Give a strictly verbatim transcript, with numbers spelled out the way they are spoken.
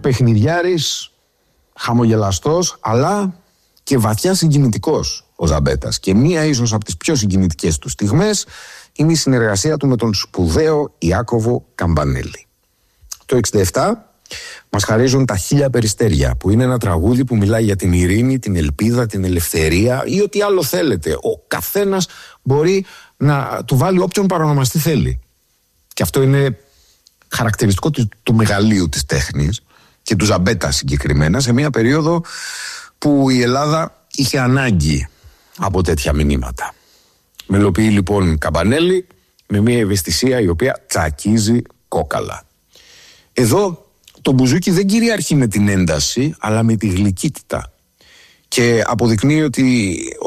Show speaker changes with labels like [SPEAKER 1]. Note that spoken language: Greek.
[SPEAKER 1] παιχνιδιάρης, χαμογελαστός, αλλά και βαθιά συγκινητικός ο Ζαμπέτας. Και μία ίσως από τις πιο συγκινητικές του στιγμές είναι η συνεργασία του με τον σπουδαίο Ιάκωβο Καμπανέλη. Το εξήντα επτά μας χαρίζουν τα Χίλια Περιστέρια, που είναι ένα τραγούδι που μιλάει για την ειρήνη, την ελπίδα, την ελευθερία ή ό,τι άλλο θέλετε. Ο καθένας μπορεί να του βάλει όποιον παρονομαστή θέλει. Και αυτό είναι χαρακτηριστικό του, του μεγαλείου της τέχνης και του Ζαμπέτα συγκεκριμένα, σε μια περίοδο που η Ελλάδα είχε ανάγκη από τέτοια μηνύματα. Μελοποιεί λοιπόν Καμπανέλη με μια ευαισθησία η οποία τσακίζει κόκαλα. Εδώ το μπουζούκι δεν κυριαρχεί με την ένταση, αλλά με τη γλυκύτητα. Και αποδεικνύει ότι